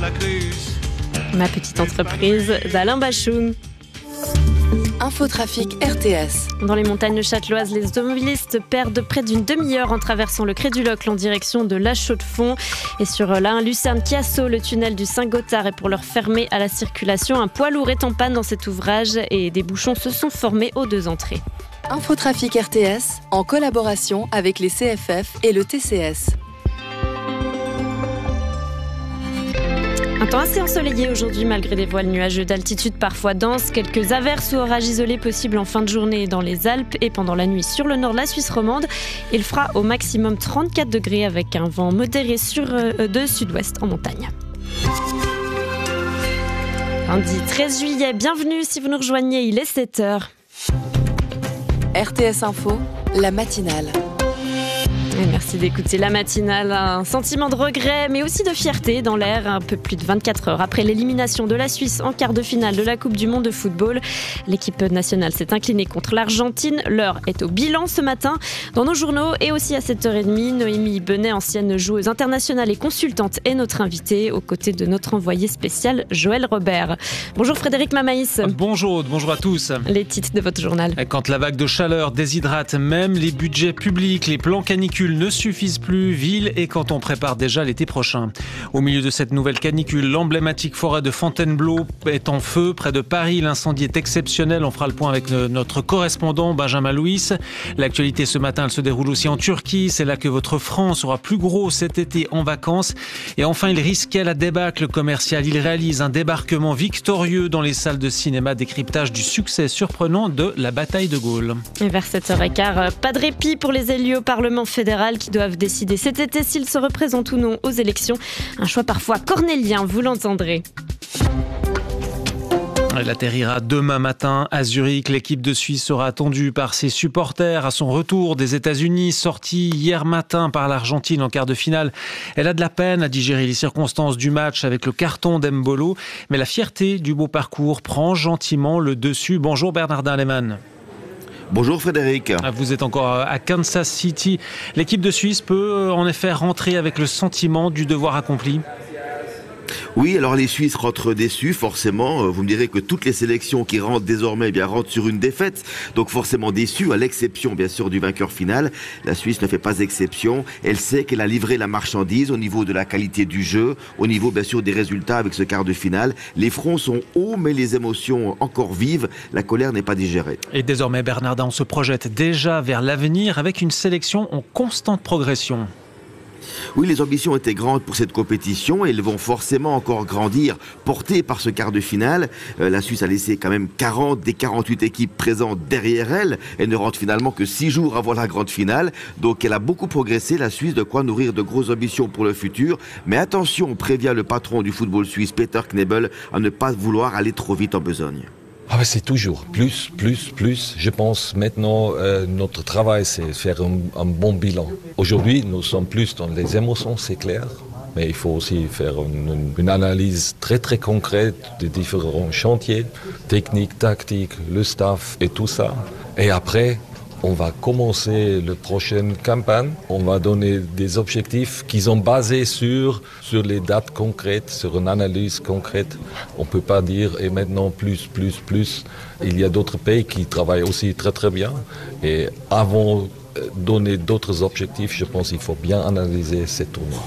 cruche. Ma petite entreprise d'Alain Bachung. Infotrafic RTS. Dans les montagnes châteloises, les automobilistes perdent près d'une demi-heure en traversant le Cré-du-Locle en direction de La Chaux-de-Fonds. Et sur l'A1 Lucerne-Chiasso, le tunnel du Saint-Gothard est pour leur fermer à la circulation. Un poids lourd est en panne dans cet ouvrage et des bouchons se sont formés aux deux entrées. Infotrafic RTS en collaboration avec les CFF et le TCS. Un temps assez ensoleillé aujourd'hui malgré des voiles nuageux d'altitude parfois denses. Quelques averses ou orages isolés possibles en fin de journée dans les Alpes et pendant la nuit sur le nord de la Suisse romande. Il fera au maximum 34 degrés avec un vent modéré de sud-ouest en montagne. Lundi 13 juillet, bienvenue si vous nous rejoignez, il est 7h. RTS Info, la matinale. Et merci d'écouter la matinale. Un sentiment de regret, mais aussi de fierté dans l'air. Un peu plus de 24 heures après l'élimination de la Suisse en quart de finale de la Coupe du Monde de football. L'équipe nationale s'est inclinée contre l'Argentine. L'heure est au bilan ce matin. Dans nos journaux et aussi à 7h30, Noémie Benet, ancienne joueuse internationale et consultante, est notre invitée aux côtés de notre envoyé spécial Joël Robert. Bonjour Frédéric Mamaïs. Bonjour à tous. Les titres de votre journal. Quand la vague de chaleur déshydrate même les budgets publics, les plans canicules ne suffisent plus, ville et quand on prépare déjà l'été prochain. Au milieu de cette nouvelle canicule, l'emblématique forêt de Fontainebleau est en feu près de Paris. L'incendie est exceptionnel. On fera le point avec notre correspondant Benjamin Louis. L'actualité ce matin, elle se déroule aussi en Turquie. C'est là que votre franc sera plus gros cet été en vacances. Et enfin, il risquait la débâcle commerciale. Il réalise un débarquement victorieux dans les salles de cinéma. Décryptage du succès surprenant de la bataille de Gaulle. Et vers 7h15, pas de répit pour les élus au Parlement fédéral qui doivent décider cet été s'ils se représentent ou non aux élections. Un choix parfois cornélien, vous l'entendrez. Elle atterrira demain matin à Zurich. L'équipe de Suisse sera attendue par ses supporters à son retour des États-Unis. Sortie hier matin par l'Argentine en quart de finale, elle a de la peine à digérer les circonstances du match avec le carton d'Embolo. Mais la fierté du beau parcours prend gentiment le dessus. Bonjour Bernardin Lehmann. Bonjour Frédéric. Vous êtes encore à Kansas City. L'équipe de Suisse peut en effet rentrer avec le sentiment du devoir accompli. Oui, alors les Suisses rentrent déçus, forcément. Vous me direz que toutes les sélections qui rentrent désormais rentrent sur une défaite. Donc forcément déçus, à l'exception bien sûr du vainqueur final. La Suisse ne fait pas exception. Elle sait qu'elle a livré la marchandise au niveau de la qualité du jeu, au niveau bien sûr des résultats avec ce quart de finale. Les fronts sont hauts, mais les émotions encore vives. La colère n'est pas digérée. Et désormais, Bernardin, on se projette déjà vers l'avenir avec une sélection en constante progression. Oui, les ambitions étaient grandes pour cette compétition et elles vont forcément encore grandir, portées par ce quart de finale. La Suisse a laissé quand même 40 des 48 équipes présentes derrière elle. Elle ne rentre finalement que 6 jours avant la grande finale. Donc elle a beaucoup progressé, la Suisse, de quoi nourrir de grosses ambitions pour le futur. Mais attention, prévient le patron du football suisse, Peter Knebel, à ne pas vouloir aller trop vite en besogne. C'est toujours plus. Je pense maintenant, notre travail, c'est faire un bon bilan. Aujourd'hui, nous sommes plus dans les émotions, c'est clair. Mais il faut aussi faire une analyse très concrète des différents chantiers, techniques, tactiques, le staff et tout ça. Et après, on va commencer la prochaine campagne. On va donner des objectifs qui sont basés sur les dates concrètes, sur une analyse concrète. On ne peut pas dire et maintenant plus. Il y a d'autres pays qui travaillent aussi très bien. Et avant de donner d'autres objectifs, je pense qu'il faut bien analyser ces tournois.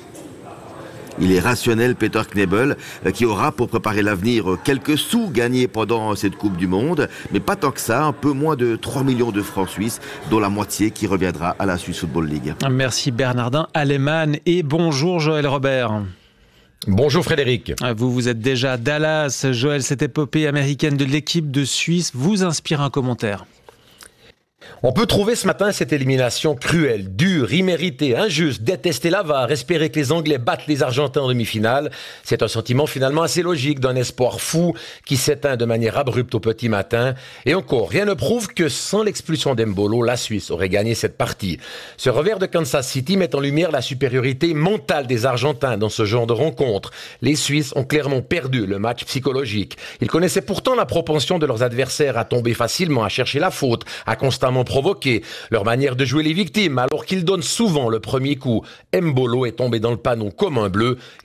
Il est rationnel, Peter Knebel, qui aura pour préparer l'avenir quelques sous gagnés pendant cette Coupe du Monde, mais pas tant que ça, un peu moins de 3 millions de francs suisses, dont la moitié qui reviendra à la Swiss Football League. Merci Bernardin Alemann et bonjour Joël Robert. Bonjour Frédéric. Vous êtes déjà à Dallas. Joël, cette épopée américaine de l'équipe de Suisse vous inspire un commentaire? On peut trouver ce matin cette élimination cruelle, dure, imméritée, injuste, détester la VAR, espérer que les Anglais battent les Argentins en demi-finale. C'est un sentiment finalement assez logique d'un espoir fou qui s'éteint de manière abrupte au petit matin. Et encore, rien ne prouve que sans l'expulsion d'Embolo, la Suisse aurait gagné cette partie. Ce revers de Kansas City met en lumière la supériorité mentale des Argentins dans ce genre de rencontre. Les Suisses ont clairement perdu le match psychologique. Ils connaissaient pourtant la propension de leurs adversaires à tomber facilement, à chercher la faute, à constamment provoquer, leur manière de jouer les victimes alors qu'ils donnent souvent le premier coup. Embolo est tombé dans le panneau comme un bleu. Il n'a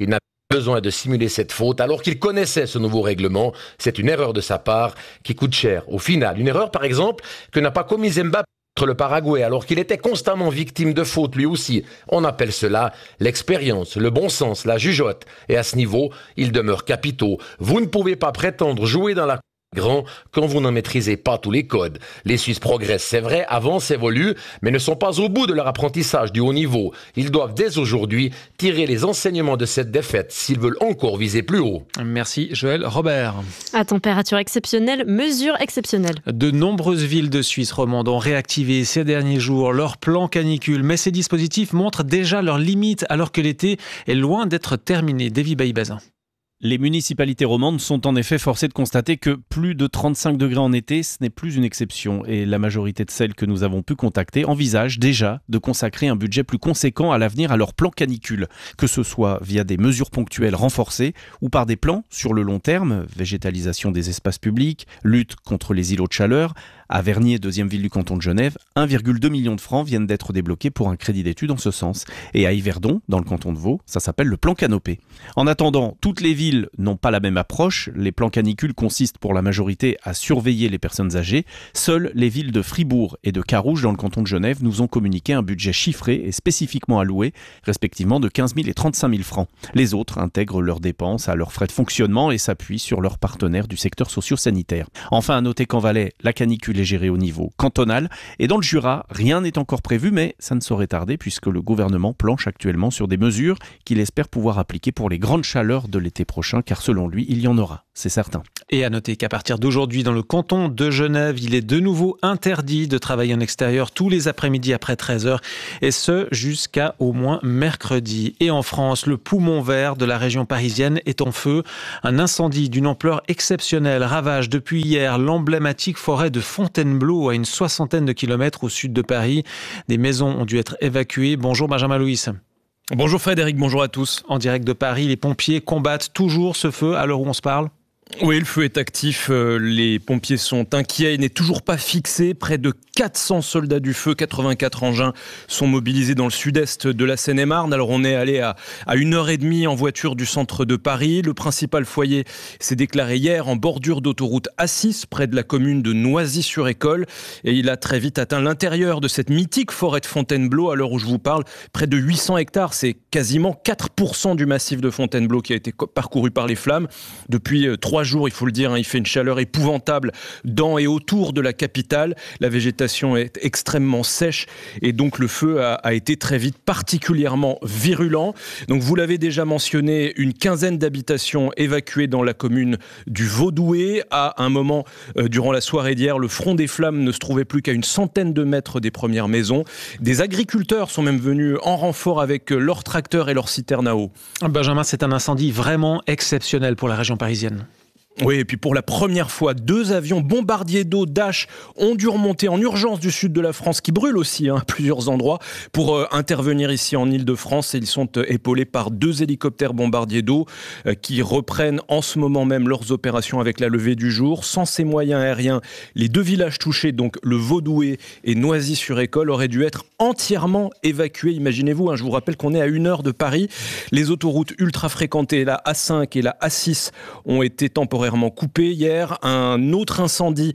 besoin de simuler cette faute alors qu'il connaissait ce nouveau règlement. C'est une erreur de sa part qui coûte cher. Au final, une erreur par exemple que n'a pas commise Mbappé contre le Paraguay alors qu'il était constamment victime de fautes lui aussi. On appelle cela l'expérience, le bon sens, la jugeote. Et à ce niveau, ils demeurent capitaux. Vous ne pouvez pas prétendre jouer dans la grand quand vous n'en maîtrisez pas tous les codes. Les Suisses progressent, c'est vrai, avancent, évoluent, mais ne sont pas au bout de leur apprentissage du haut niveau. Ils doivent dès aujourd'hui tirer les enseignements de cette défaite s'ils veulent encore viser plus haut. Merci Joël Robert. À température exceptionnelle, mesure exceptionnelle. De nombreuses villes de Suisse romande ont réactivé ces derniers jours leur plan canicule, mais ces dispositifs montrent déjà leurs limites alors que l'été est loin d'être terminé. Davy Baïbazin. Les municipalités romandes sont en effet forcées de constater que plus de 35 degrés en été, ce n'est plus une exception. Et la majorité de celles que nous avons pu contacter envisagent déjà de consacrer un budget plus conséquent à l'avenir à leur plan canicule, que ce soit via des mesures ponctuelles renforcées ou par des plans sur le long terme, végétalisation des espaces publics, lutte contre les îlots de chaleur. À Vernier, deuxième ville du canton de Genève, 1,2 million de francs viennent d'être débloqués pour un crédit d'études en ce sens. Et à Yverdon, dans le canton de Vaud, ça s'appelle le plan canopé. En attendant, toutes les villes n'ont pas la même approche. Les plans canicules consistent pour la majorité à surveiller les personnes âgées. Seules les villes de Fribourg et de Carouge, dans le canton de Genève, nous ont communiqué un budget chiffré et spécifiquement alloué, respectivement de 15 000 et 35 000 francs. Les autres intègrent leurs dépenses à leurs frais de fonctionnement et s'appuient sur leurs partenaires du secteur socio-sanitaire. Enfin, à noter qu'en Valais, la canicule est gérée au niveau cantonal. Et dans le Jura, rien n'est encore prévu, mais ça ne saurait tarder puisque le gouvernement planche actuellement sur des mesures qu'il espère pouvoir appliquer pour les grandes chaleurs de l'été prochain, car selon lui, il y en aura, c'est certain. Et à noter qu'à partir d'aujourd'hui, dans le canton de Genève, il est de nouveau interdit de travailler en extérieur tous les après-midi après 13h, et ce jusqu'à au moins mercredi. Et en France, le poumon vert de la région parisienne est en feu. Un incendie d'une ampleur exceptionnelle ravage depuis hier l'emblématique forêt de Fontainebleau à une 60aine de kilomètres au sud de Paris. Des maisons ont dû être évacuées. Bonjour Benjamin Louis. Bonjour Frédéric, bonjour à tous. En direct de Paris, les pompiers combattent toujours ce feu à l'heure où on se parle ? Oui, le feu est actif, les pompiers sont inquiets, il n'est toujours pas fixé. Près de 400 soldats du feu, 84 engins sont mobilisés dans le sud-est de la Seine-et-Marne. Alors on est allé à 1h30 en voiture du centre de Paris. Le principal foyer s'est déclaré hier en bordure d'autoroute A6, près de la commune de Noisy-sur-École. Et il a très vite atteint l'intérieur de cette mythique forêt de Fontainebleau. À l'heure où je vous parle, près de 800 hectares, c'est quasiment 4% du massif de Fontainebleau qui a été parcouru par les flammes. Depuis 3 jours, il faut le dire, il fait une chaleur épouvantable dans et autour de la capitale. La végétation est extrêmement sèche et donc le feu a été très vite particulièrement virulent. Donc vous l'avez déjà mentionné, une quinzaine d'habitations évacuées dans la commune du Vaudoué. À un moment, durant la soirée d'hier, le front des flammes ne se trouvait plus qu'à une centaine de mètres des premières maisons. Des agriculteurs sont même venus en renfort avec leurs tracteurs et leurs citernes à eau. Benjamin, c'est un incendie vraiment exceptionnel pour la région parisienne. Oui, et puis pour la première fois, 2 avions bombardiers d'eau Dash ont dû remonter en urgence du sud de la France, qui brûle aussi à plusieurs endroits, pour intervenir ici en Île-de-France. Et ils sont épaulés par 2 hélicoptères bombardiers d'eau qui reprennent en ce moment même leurs opérations avec la levée du jour. Sans ces moyens aériens, les 2 villages touchés, donc le Vaudoué et Noisy-sur-École, auraient dû être entièrement évacués. Imaginez-vous, je vous rappelle qu'on est à 1 heure de Paris. Les autoroutes ultra fréquentées, la A5 et la A6, ont été temporairement coupé hier. Un autre incendie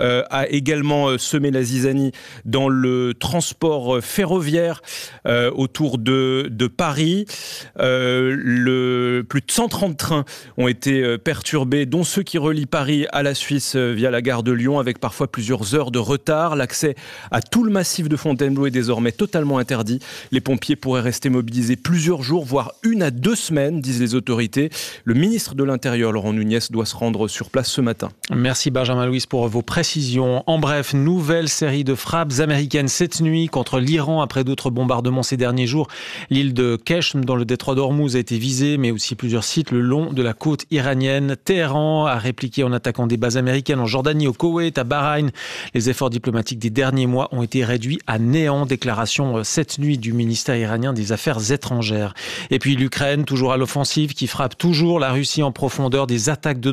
a également semé la zizanie dans le transport ferroviaire autour de Paris. Plus de 130 trains ont été perturbés, dont ceux qui relient Paris à la Suisse via la gare de Lyon, avec parfois plusieurs heures de retard. L'accès à tout le massif de Fontainebleau est désormais totalement interdit. Les pompiers pourraient rester mobilisés plusieurs jours, voire 1 à 2 semaines, disent les autorités. Le ministre de l'Intérieur, Laurent Nunez, doit se rendre sur place ce matin. Merci Benjamin Louis pour vos précisions. En bref, nouvelle série de frappes américaines cette nuit contre l'Iran après d'autres bombardements ces derniers jours. L'île de Keshm dans le détroit d'Ormuz a été visée, mais aussi plusieurs sites le long de la côte iranienne. Téhéran a répliqué en attaquant des bases américaines en Jordanie, au Koweït, à Bahreïn. Les efforts diplomatiques des derniers mois ont été réduits à néant. Déclaration cette nuit du ministère iranien des Affaires étrangères. Et puis l'Ukraine, toujours à l'offensive, qui frappe toujours la Russie en profondeur. Des attaques de drones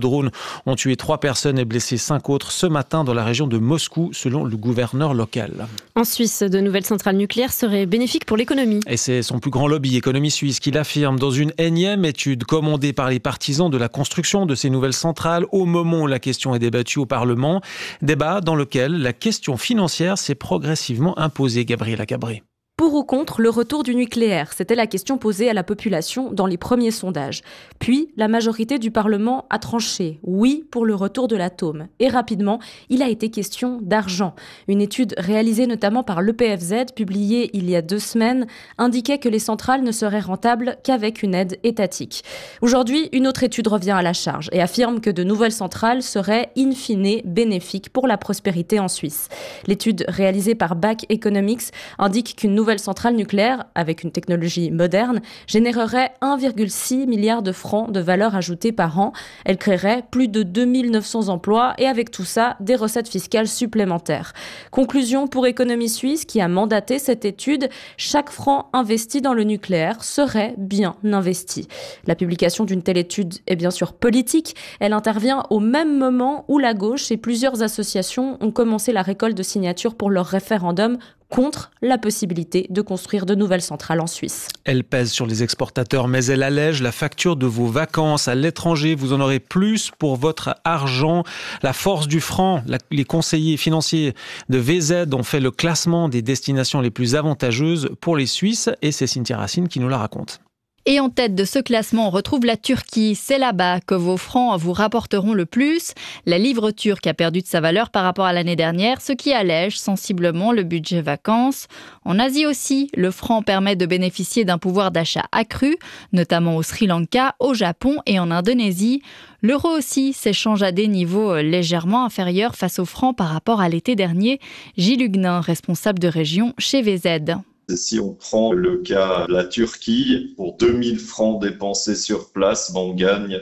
drones ont tué 3 personnes et blessé 5 autres ce matin dans la région de Moscou, selon le gouverneur local. En Suisse, de nouvelles centrales nucléaires seraient bénéfiques pour l'économie. Et c'est son plus grand lobby, Économie Suisse, qui l'affirme dans une énième étude commandée par les partisans de la construction de ces nouvelles centrales au moment où la question est débattue au Parlement. Débat dans lequel la question financière s'est progressivement imposée, Gabriela Cabré. Pour ou contre le retour du nucléaire? C'était la question posée à la population dans les premiers sondages. Puis, la majorité du Parlement a tranché oui pour le retour de l'atome. Et rapidement, il a été question d'argent. Une étude réalisée notamment par l'EPFZ, publiée il y a 2 semaines, indiquait que les centrales ne seraient rentables qu'avec une aide étatique. Aujourd'hui, une autre étude revient à la charge et affirme que de nouvelles centrales seraient in fine bénéfiques pour la prospérité en Suisse. L'étude réalisée par BAC Economics indique qu'une nouvelle centrale nucléaire, avec une technologie moderne, générerait 1,6 milliard de francs de valeur ajoutée par an. Elle créerait plus de 2900 emplois et avec tout ça, des recettes fiscales supplémentaires. Conclusion pour Économie Suisse qui a mandaté cette étude, chaque franc investi dans le nucléaire serait bien investi. La publication d'une telle étude est bien sûr politique. Elle intervient au même moment où la gauche et plusieurs associations ont commencé la récolte de signatures pour leur référendum contre la possibilité de construire de nouvelles centrales en Suisse. Elle pèse sur les exportateurs, mais elle allège la facture de vos vacances à l'étranger. Vous en aurez plus pour votre argent. La force du franc, les conseillers financiers de VZ ont fait le classement des destinations les plus avantageuses pour les Suisses et c'est Cynthia Racine qui nous la raconte. Et en tête de ce classement, on retrouve la Turquie. C'est là-bas que vos francs vous rapporteront le plus. La livre turque a perdu de sa valeur par rapport à l'année dernière, ce qui allège sensiblement le budget vacances. En Asie aussi, le franc permet de bénéficier d'un pouvoir d'achat accru, notamment au Sri Lanka, au Japon et en Indonésie. L'euro aussi s'échange à des niveaux légèrement inférieurs face au franc par rapport à l'été dernier. Gilles Huguenin, responsable de région chez VZ. Si on prend le cas de la Turquie, pour 2000 francs dépensés sur place, on gagne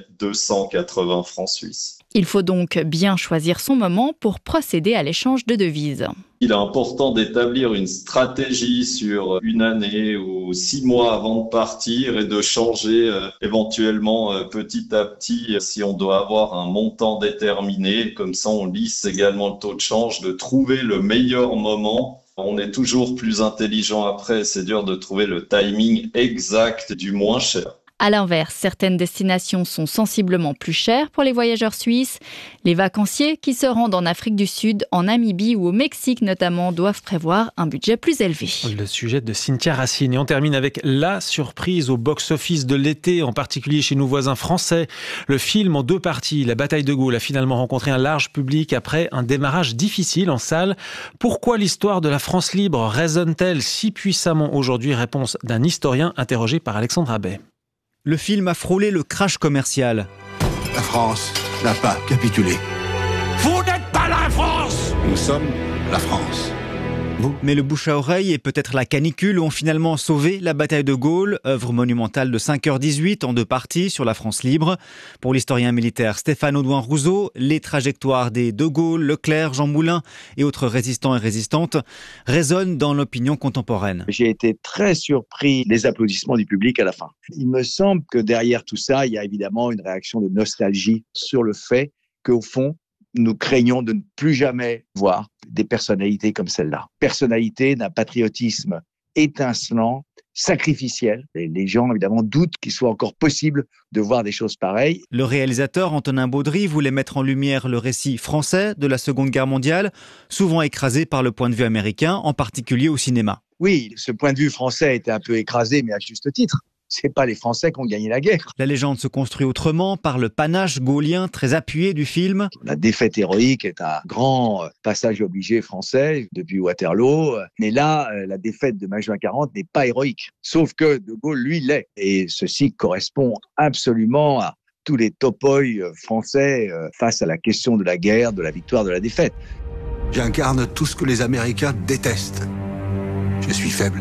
280 francs suisses. Il faut donc bien choisir son moment pour procéder à l'échange de devises. Il est important d'établir une stratégie sur une année ou 6 mois avant de partir et de changer éventuellement petit à petit si on doit avoir un montant déterminé. Comme ça, on lisse également le taux de change, de trouver le meilleur moment. On est toujours plus intelligent après, c'est dur de trouver le timing exact du moins cher. À l'inverse, certaines destinations sont sensiblement plus chères pour les voyageurs suisses. Les vacanciers qui se rendent en Afrique du Sud, en Namibie ou au Mexique notamment doivent prévoir un budget plus élevé. Le sujet de Cynthia Racine. Et on termine avec la surprise au box-office de l'été, en particulier chez nos voisins français. Le film en 2 parties, La bataille de Gaulle, a finalement rencontré un large public après un démarrage difficile en salle. Pourquoi l'histoire de la France libre résonne-t-elle si puissamment aujourd'hui? Réponse d'un historien interrogé par Alexandre Abbé. Le film a frôlé le crash commercial. La France n'a pas capitulé. Vous n'êtes pas la France! Nous sommes la France. Mais le bouche à oreille et peut-être la canicule ont finalement sauvé la bataille de Gaulle, œuvre monumentale de 5h18 en 2 parties sur la France libre. Pour l'historien militaire Stéphane Audouin-Rousseau, les trajectoires des De Gaulle, Leclerc, Jean Moulin et autres résistants et résistantes résonnent dans l'opinion contemporaine. J'ai été très surpris des applaudissements du public à la fin. Il me semble que derrière tout ça, il y a évidemment une réaction de nostalgie sur le fait qu'au fond, nous craignons de ne plus jamais voir des personnalités comme celle-là. Personnalité d'un patriotisme étincelant, sacrificiel. Et les gens, évidemment, doutent qu'il soit encore possible de voir des choses pareilles. Le réalisateur Antonin Baudry voulait mettre en lumière le récit français de la Seconde Guerre mondiale, souvent écrasé par le point de vue américain, en particulier au cinéma. Oui, ce point de vue français a été un peu écrasé, mais à juste titre. C'est pas les Français qui ont gagné la guerre. La légende se construit autrement par le panache gaulien très appuyé du film. La défaite héroïque est un grand passage obligé français depuis Waterloo. Mais là, la défaite de mai juin 40 n'est pas héroïque. Sauf que De Gaulle, lui, l'est. Et ceci correspond absolument à tous les topoïs français face à la question de la guerre, de la victoire, de la défaite. J'incarne tout ce que les Américains détestent. Je suis faible.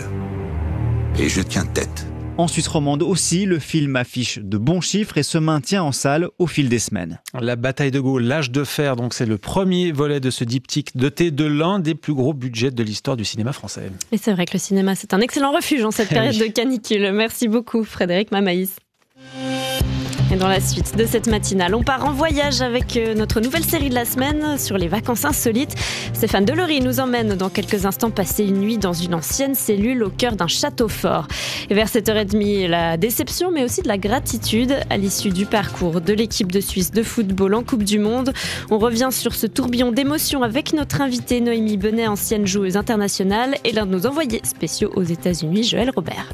Et je tiens tête. En Suisse romande aussi, le film affiche de bons chiffres et se maintient en salle au fil des semaines. La bataille de Gaulle, l'âge de fer, donc c'est le premier volet de ce diptyque doté de l'un des plus gros budgets de l'histoire du cinéma français. Et c'est vrai que le cinéma, c'est un excellent refuge en cette période de canicule. Merci beaucoup, Frédéric Mamaïs. Et dans la suite de cette matinale, on part en voyage avec notre nouvelle série de la semaine sur les vacances insolites. Stéphane Delory nous emmène dans quelques instants passer une nuit dans une ancienne cellule au cœur d'un château fort. Et vers 7h30, la déception mais aussi de la gratitude à l'issue du parcours de l'équipe de Suisse de football en Coupe du Monde. On revient sur ce tourbillon d'émotions avec notre invitée Noémie Benet, ancienne joueuse internationale, et l'un de nos envoyés spéciaux aux États-Unis, Joël Robert.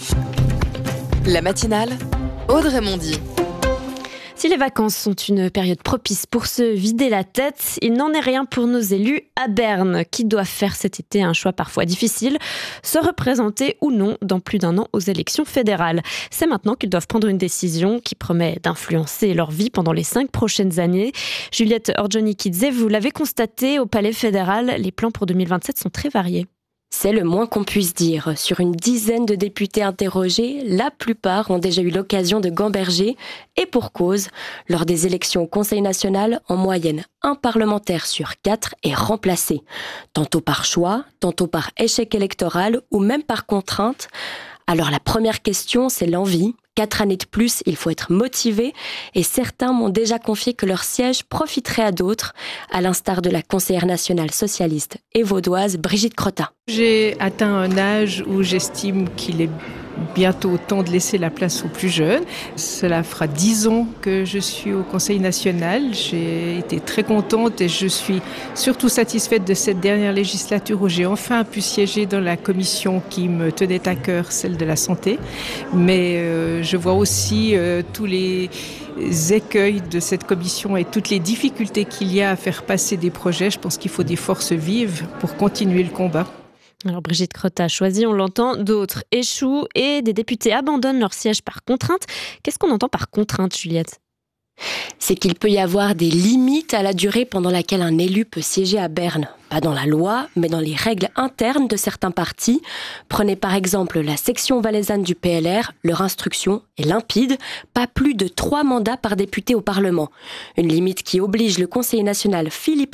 La matinale, Audrey Mondy. Si les vacances sont une période propice pour se vider la tête, il n'en est rien pour nos élus à Berne, qui doivent faire cet été un choix parfois difficile, se représenter ou non dans plus d'un an aux élections fédérales. C'est maintenant qu'ils doivent prendre une décision qui promet d'influencer leur vie pendant les 5 prochaines années. Juliette Orjonikidze, vous l'avez constaté, au Palais fédéral, les plans pour 2027 sont très variés. C'est le moins qu'on puisse dire. Sur une dizaine de députés interrogés, la plupart ont déjà eu l'occasion de gamberger, et pour cause. Lors des élections au Conseil national, en moyenne, un parlementaire sur 4 est remplacé. Tantôt par choix, tantôt par échec électoral ou même par contrainte. Alors la première question, c'est l'envie. 4 années de plus, il faut être motivé, et certains m'ont déjà confié que leur siège profiterait à d'autres, à l'instar de la conseillère nationale socialiste et vaudoise Brigitte Crotta. J'ai atteint un âge où j'estime qu'il est bientôt temps de laisser la place aux plus jeunes. Cela fera 10 ans que je suis au Conseil national. J'ai été très contente et je suis surtout satisfaite de cette dernière législature où j'ai enfin pu siéger dans la commission qui me tenait à cœur, celle de la santé. Mais je vois aussi tous les écueils de cette commission et toutes les difficultés qu'il y a à faire passer des projets. Je pense qu'il faut des forces vives pour continuer le combat. Alors Brigitte Crotta a choisi, on l'entend, d'autres échouent et des députés abandonnent leur siège par contrainte. Qu'est-ce qu'on entend par contrainte, Juliette ? C'est qu'il peut y avoir des limites à la durée pendant laquelle un élu peut siéger à Berne. Pas dans la loi, mais dans les règles internes de certains partis. Prenez par exemple la section valaisanne du PLR, leur instruction est limpide, pas plus de 3 mandats par député au Parlement. Une limite qui oblige le conseiller national Philippe